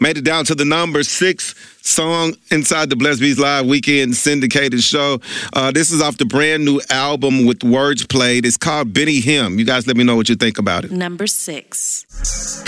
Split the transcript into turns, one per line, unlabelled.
Made it down to the number 6 song inside the Blessed Beats Live Weekend syndicated show. This is off the brand new album with words played. It's called Benny Him. You guys let me know what you think about it.
Number 6.